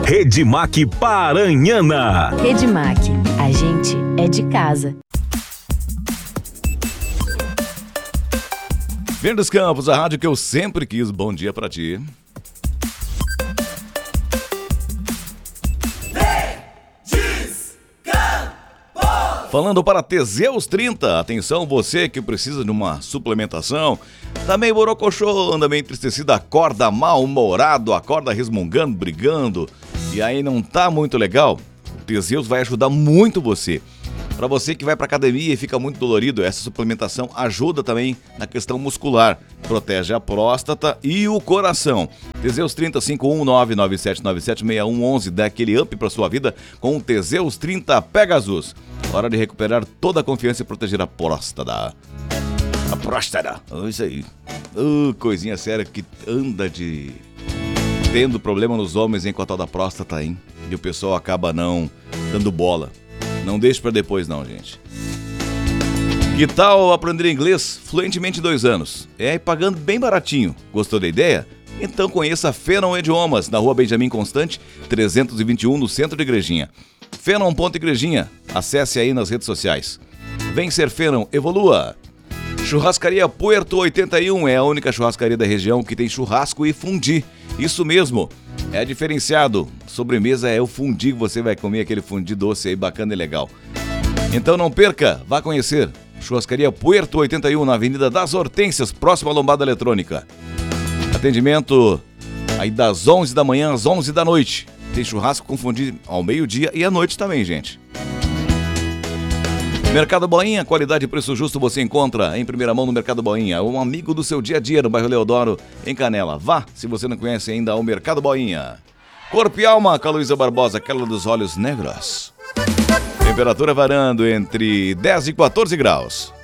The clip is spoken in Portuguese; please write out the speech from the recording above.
Redmac Paranhana. Redmac, a gente é de casa. Verdes Campos, a rádio que eu sempre quis. Bom dia pra ti. Falando para Teseus 30, atenção você que precisa de uma suplementação, tá meio borocochô, anda meio entristecido, acorda mal-humorado, acorda resmungando, brigando, e aí não tá muito legal, o Teseus vai ajudar muito você. Para você que vai para academia e fica muito dolorido, essa suplementação ajuda também na questão muscular, protege a próstata e o coração. Teseus 30 51997976111, dá aquele up para sua vida com o Teseus 30 Pegasus. Hora de recuperar toda a confiança e proteger a próstata. A próstata, isso aí. Coisinha séria que anda tendo problema nos homens em tal da próstata, hein? E o pessoal acaba não dando bola. Não deixe para depois não, gente. Que tal aprender inglês fluentemente em 2 anos? E pagando bem baratinho. Gostou da ideia? Então conheça a Phenom Idiomas, na rua Benjamin Constante, 321, no centro de Igrejinha. Phenom.igrejinha, acesse aí nas redes sociais. Vem ser Phenom, evolua! Churrascaria Puerto 81 é a única churrascaria da região que tem churrasco e fundi. Isso mesmo, é diferenciado. Sobremesa é o fundi, você vai comer aquele fundi doce aí bacana e legal. Então não perca, vá conhecer. Churrascaria Puerto 81 na Avenida das Hortênsias, próximo à Lombada Eletrônica. Atendimento aí das 11 da manhã às 11 da noite. Tem churrasco com fundi ao meio-dia e à noite também, gente. Mercado Boinha, qualidade e preço justo você encontra em primeira mão no Mercado Boinha, um amigo do seu dia a dia no bairro Leodoro, em Canela. Vá, se você não conhece ainda, o Mercado Boinha. Corpo e Alma, com a Luísa Barbosa, aquela dos olhos negros. Temperatura variando entre 10 e 14 graus.